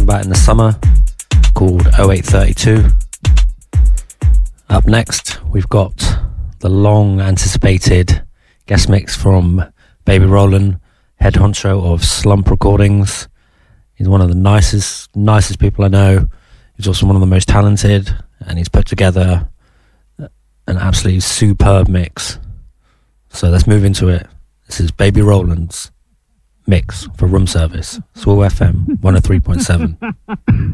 about in the summer called 0832. Up next, we've got the long anticipated guest mix from Baby Roland, head honcho of Slump Recordings. He's one of the nicest people I know. He's also one of the most talented, and he's put together an absolutely superb mix. So let's move into it. This is Baby Roland's mix for Room Service, Swell FM 103.7.